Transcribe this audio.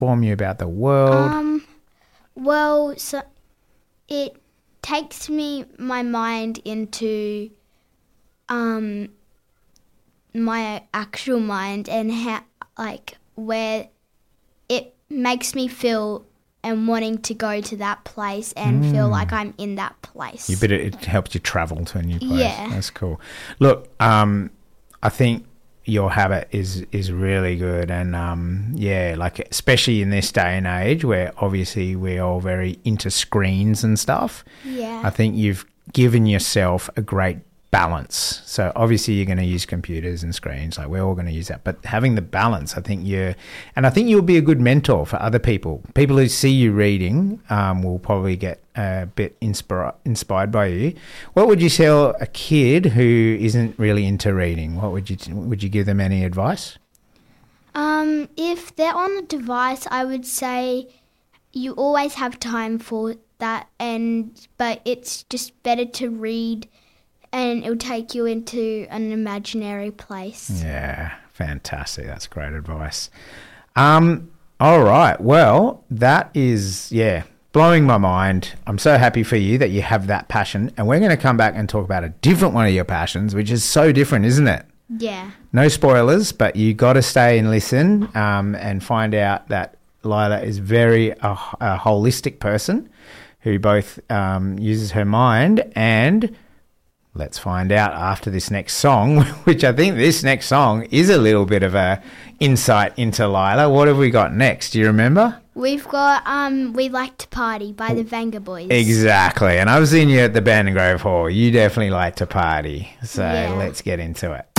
inform you about the world? Well, so it takes my mind into my actual mind and how, like, where it makes me feel and wanting to go to that place and feel like I'm in that place. It helps you travel to a new place. Yeah. That's cool. Look, I think your habit is really good, and like especially in this day and age where obviously we're all very into screens and stuff. Yeah. I think you've given yourself a great balance. So obviously you're going to use computers and screens, like we're all going to use that, but having the balance, I think you'll be a good mentor for other people who see you reading. Will probably get a bit inspired by you. What would you tell a kid who isn't really into reading? What would you give them any advice? If they're on a device, I would say you always have time for that, but it's just better to read, and it'll take you into an imaginary place. Yeah, fantastic. That's great advice. All right. Well, that is, blowing my mind. I'm so happy for you that you have that passion. And we're going to come back and talk about a different one of your passions, which is so different, isn't it? Yeah. No spoilers, but you got to stay and listen and find out that Lila is very a holistic person who both uses her mind and... Let's find out after this next song, which I think this next song is a little bit of a insight into Lila. What have we got next? Do you remember? We've got We Like to Party by the Venga Boys. Exactly. And I've seen you at the Bandon Grove Hall. You definitely like to party. So let's get into it.